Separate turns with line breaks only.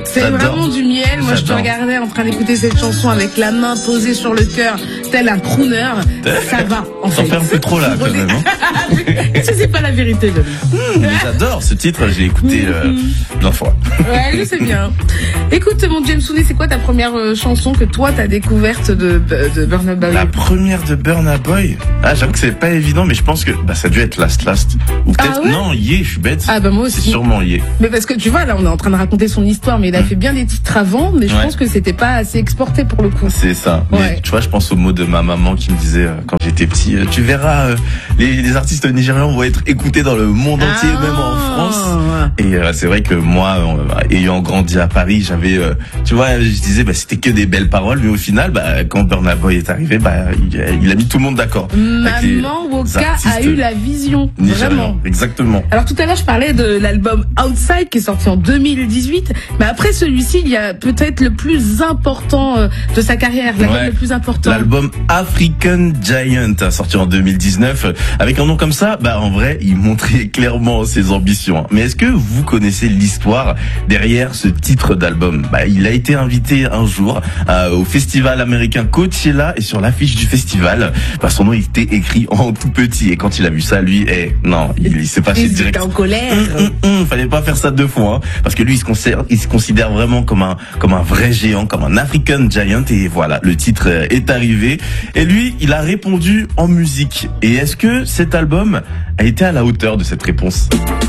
C'est
J'adore.
vraiment du miel. Moi, je te
J'adore.
regardais en train d'écouter cette chanson avec la main posée sur le cœur, tel un crooner. Ça va, en fait.
T'en fais un peu trop là, quand même. Hein.
Ça, c'est pas la vérité,
Mais j'adore ce titre, j'ai écouté plein de fois.
Ouais, je sais bien. Écoute, mon James Souné, c'est quoi ta première chanson que toi t'as découverte de Burna Boy?
La première de Burna Boy. Ah, j'avoue que c'est pas évident, mais je pense que ça a dû être Last. Ou peut-être
ouais
non, Ye, je suis bête.
Ah bah moi aussi.
C'est sûrement Ye.
Mais parce que tu vois, là, on est en train de raconter son histoire, mais il a fait bien des titres avant, mais je
Ouais.
pense que c'était pas assez exporté pour le coup.
C'est ça.
Ouais.
Mais, tu vois, je pense aux mots de ma maman qui me disait quand j'étais petit, tu verras, les artistes nigérians vont être écoutés dans le monde entier, même en France. Et c'est vrai que moi, ayant grandi à Paris, j'avais, tu vois, je disais, c'était que des belles paroles, mais au final, quand Burna Boy est arrivé, il a mis tout le monde d'accord.
Maman Woka a eu la vision, vraiment.
Exactement.
Alors tout à l'heure, je parlais de l'album Outside qui est sorti en 2018, mais après celui-ci, il y a peut-être le plus important de sa carrière, l'album le plus important.
L'album African Giant, sorti en 2019, avec un nom comme ça, en vrai, il montrait clairement ses ambitions. Mais est-ce que vous connaissez l'histoire derrière ce titre d'album? Il a été invité un jour au festival américain Coachella, et sur l'affiche du festival, son nom était écrit en tout petit. Et quand il a vu ça, lui, non, il s'est passé direct.
Il était en colère.
Fallait pas faire ça deux fois, hein, parce que lui, il se considère vraiment comme un vrai géant, comme un African Giant. Et voilà, le titre est arrivé. Et lui, il a répondu en musique. Et est-ce que cet album a été à la hauteur de cette réponse?